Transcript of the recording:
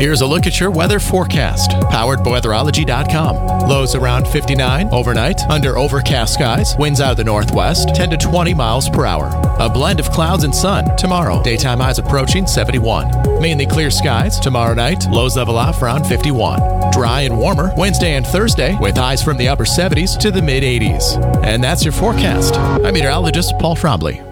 Here's a look at your weather forecast, powered by weatherology.com. Lows around 59 overnight, under overcast skies, winds out of the northwest, 10 to 20 miles per hour. A blend of clouds and sun tomorrow. Daytime highs approaching 71. Mainly clear skies tomorrow night, lows level off around 51. Dry and warmer Wednesday and Thursday, with highs from the upper 70s to the mid 80s. And that's your forecast. I'm meteorologist Paul Trombley.